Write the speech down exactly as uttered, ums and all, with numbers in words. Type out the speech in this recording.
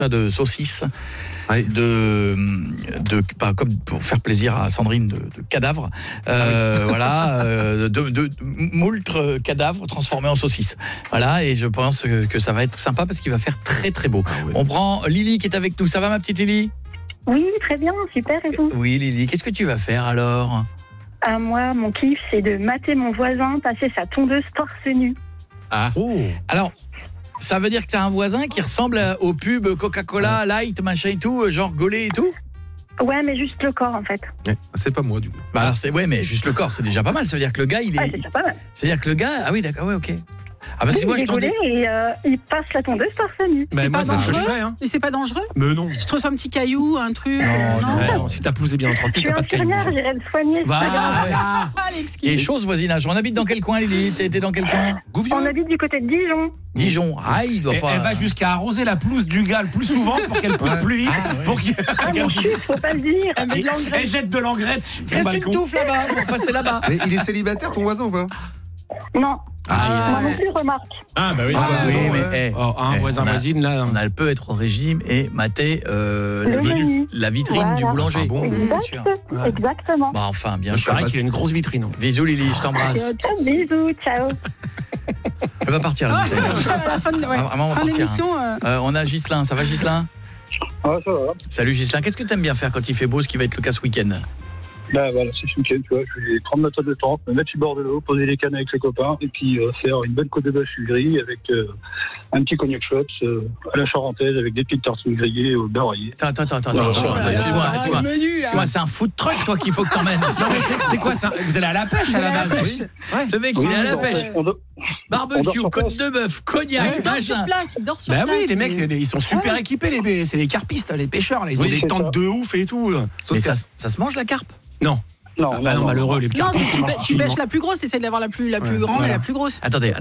de saucisses, ouais. de, de bah, comme pour faire plaisir à Sandrine, de, de cadavres, euh, ah oui. voilà, euh, de, de, de moultres cadavres transformés en saucisses. Voilà, et je pense que, que ça va être sympa parce qu'il va faire très très beau. Ah oui. On prend Lily qui est avec nous. Ça va, ma petite Lily ? Oui, très bien, super, et vous ? Oui, Lily, qu'est-ce que tu vas faire alors ? Ah, moi, mon kiff, c'est de mater mon voisin passer sa tondeuse torse nu. Ah. Oh. Alors, ça veut dire que tu as un voisin qui ressemble au pub Coca-Cola, Light, machin et tout, genre gaulé et tout ? Ouais, mais juste le corps, en fait. Ouais, c'est pas moi, du coup. Bah alors, c'est, ouais, mais juste le corps, c'est déjà pas mal. Ça veut dire que le gars, il est... Ouais, c'est déjà pas mal. C'est-à-dire que le gars... Ah oui, d'accord, ouais, ok. Ah bah oui, c'est moi il je est t'en dis. Et euh, il passe la tondeuse torse nu. Mais c'est moi, pas c'est ce que je dangereux fais. Hein. Et c'est pas dangereux ? Mais non. Si tu reçois un petit caillou, un truc. Non, euh, non, Ouais, non, si ta pelouse est bien entretenue, t'as pas de caillou. Je suis infirmière, j'irai le soigner. Voilà. L'excuse. Et chose voisinage. On habite dans quel coin, Lily ? T'es dans quel coin ? Gouvion. On habite du côté de Dijon. Dijon. Ah, il doit et, pas... Elle va jusqu'à arroser la pelouse du gars le plus souvent pour qu'elle pousse ouais. plus vite. Ah, ouais. Pour qu'il... Ah, mon chut, faut pas le dire. Elle, met de Elle jette de l'engrais sur son Reste balcon. une touffe là-bas pour passer là-bas. Mais il est célibataire, ton voisin, ou pas ? Non. Ah, moi non plus, remarque. Ah bah oui. Ah, bah, oui, non, mais ouais. hey, Oh, un hey, voisin on a- voisine là. on a peut être au régime et mater euh, la, Le vi- menu. la vitrine Voilà. du boulanger. Ah bon, Bien Exact, sûr. Ouais. Exactement. Bah enfin, bien Il sûr. paraît qu'il a une grosse vitrine. Bisous Lily, je t'embrasse. Ciao, bisous, ciao. Elle va partir la Ah, bouteille. à la fin de, ouais, Ah, vraiment, on va fin partir, d'émission. euh, Euh, on a Ghislain, ça va Ghislain ? Ah, ça va. Salut Ghislain, qu'est-ce que t'aimes bien faire quand il fait beau, ce qui va être le cas ce week-end ? Bah voilà, c'est ce week-end, tu vois. Je vais prendre ma table de tente, me mettre sur le bord de l'eau, poser les cannes avec les copains, et puis euh, faire une bonne côte de bœuf gris avec euh, un petit cognac shots euh, à la charentaise avec des petites tartines grillées au beurre rayé. Attends, attends, attends, Ouais, attends, ouais, attends, ouais. excuse-moi, ah, excuse-moi. le menu, là. Excuse-moi, c'est un food truck toi qu'il faut que t'emmènes. Non mais c'est, c'est quoi ça ? Vous allez à la pêche Vous à la allez à la base pêche. Ouais. Le mec, Oui, il est à la on pêche. dort- on dort- Barbecue, on dort côte sur de bœuf, Il cognac, dort sur machin. place, il dort sur Bah place. oui, les mecs, mais- ils sont super Ouais. équipés, les, c'est les carpistes, les pêcheurs, là. Ils ont Oui, des c'est tentes ça. de ouf et tout. Mais ça, ça se mange la carpe ? Non. Non, Ah bah non, malheureux, les Non, carpistes. si tu, ils mangent pêches- tu facilement. pêches la plus grosse, t'essaies d'avoir la plus, la plus Ouais, grande voilà. et la plus grosse. Attendez,